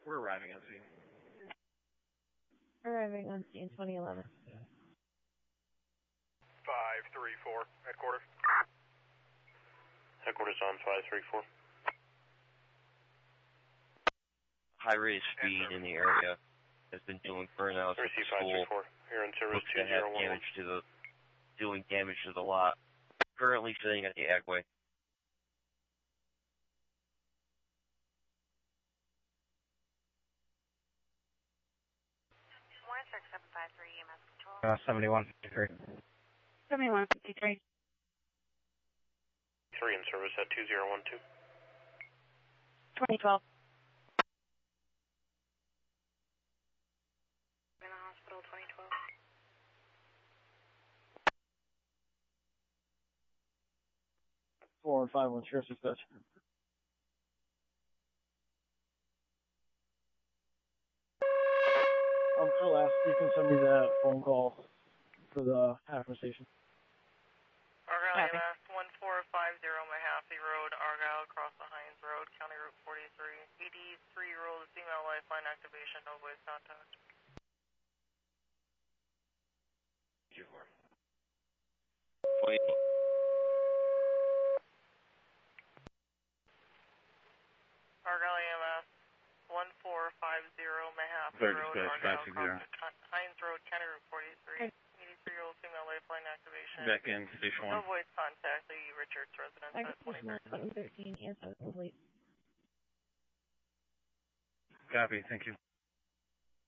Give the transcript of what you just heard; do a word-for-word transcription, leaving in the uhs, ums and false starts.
We're arriving on scene. Arriving on scene twenty eleven. five three four, headquarters. Headquarters on five three four. High rate of speed in the area has been doing burnouts at the school. Here in service Looks two to have zero one one. damage to the, doing damage to the lot. Currently sitting at the Agway. seven five three E M S control. Uh, seventy-one fifty-three. seventy-one fifty-three. Three in service at two zero one two. twenty twelve. In the hospital, twenty twelve. Four and five one, sheriff's dispatch. Um, I'll ask you can send me that phone call for the Akron station. Argyle E M S one four five zero Mahaffey Road, Argyle, across the Hines Road, County Route forty-three. E D three-year-old female lifeline activation, no voice contact. Wait. Argyle E M S one four five zero Mahaffey Third Road, dispatch, Argyle, five six zero. across the Hines Road, County Route forty-three. eighty-three-year-old female lifeline activation. Back in station No one. voice contact, the Richards residence at twenty-three. seven thirteen, answer complete. Copy, thank you.